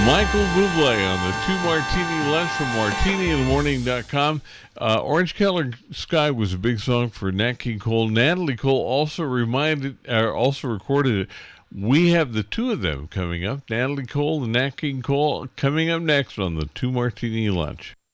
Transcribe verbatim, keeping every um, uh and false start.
Michael Bublé on the Two Martini Lunch from martini in the morning dot com. Uh, Orange Color Sky was a big song for Nat King Cole. Natalie Cole also reminded, uh, also recorded it. We have the two of them coming up, Natalie Cole and Nat King Cole, coming up next on the Two Martini Lunch.